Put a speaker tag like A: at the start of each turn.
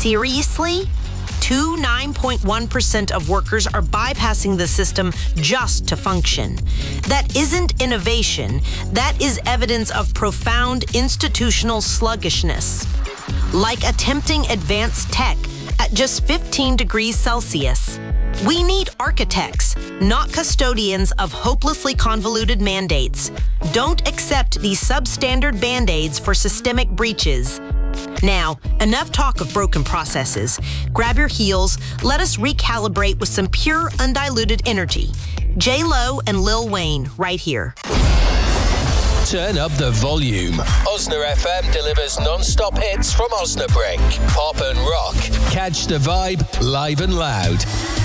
A: Seriously? 9.1% of workers are bypassing the system just to function. That isn't innovation. That is evidence of profound institutional sluggishness. Like attempting advanced tech at just 15 degrees Celsius. We need architects, not custodians of hopelessly convoluted mandates. Don't accept these substandard band-aids for systemic breaches. Now, enough talk of broken processes. Grab your heels, let us recalibrate with some pure, undiluted energy. J-Lo and Lil Wayne, right here.
B: Turn up the volume. Osna FM delivers non-stop hits from Osnabrück. Pop and rock. Catch the vibe live and loud.